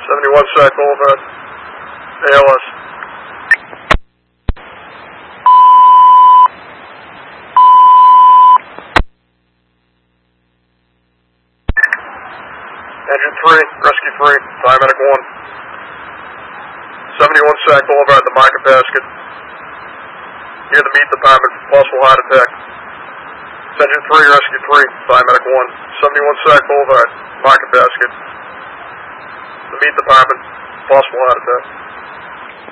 71 Sac Boulevard, ALS. Engine 3, rescue 3, paramedic 1. 71 Sac Boulevard, the market basket. Near the meat department, possible heart attack. Engine 3, rescue 3, paramedic 1. 71 Sac Boulevard, market basket. The meat department, possible heart attack.